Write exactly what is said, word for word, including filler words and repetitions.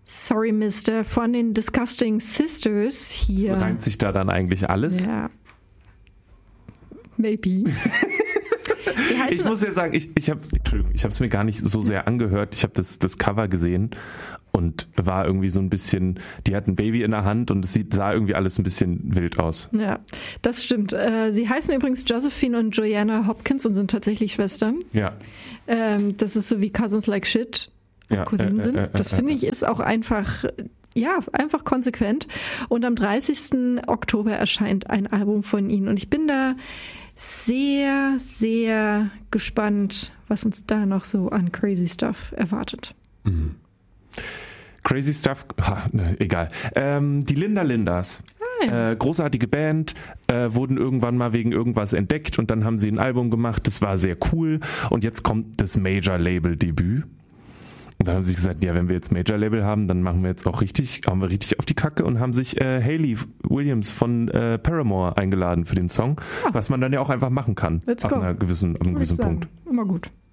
Sorry Mister von den Disgusting Sisters hier. So reimt sich da dann eigentlich alles? Ja. Maybe. Ich muss ja sagen, ich, ich habe Entschuldigung, ich habe es mir gar nicht so sehr angehört. Ich habe das, das Cover gesehen und war irgendwie so ein bisschen, die hat ein Baby in der Hand und es sieht, sah irgendwie alles ein bisschen wild aus. Ja, das stimmt. Sie heißen übrigens Josephine und Joanna Hopkins und sind tatsächlich Schwestern. Ja. Das ist so wie Cousins Like Shit ja, Cousinen äh, sind. äh, äh, Das finde ich ist auch einfach, ja, einfach konsequent. Und am dreißigsten Oktober erscheint ein Album von ihnen und ich bin da sehr, sehr gespannt, was uns da noch so an Crazy Stuff erwartet. Mhm. Crazy Stuff, ha, ne, egal. Ähm, die Linda Lindas, ah, ja. äh, großartige Band, äh, wurden irgendwann mal wegen irgendwas entdeckt und dann haben sie ein Album gemacht, das war sehr cool und jetzt kommt das Major-Label-Debüt. Und dann haben sie gesagt, ja, wenn wir jetzt Major-Label haben, dann machen wir jetzt auch richtig, haben wir richtig auf die Kacke und haben sich äh, Hayley Williams von äh, Paramore eingeladen für den Song, ah. was man dann ja auch einfach machen kann, Let's ab go. einer gewissen, ab einem gewissen Punkt. Immer gut.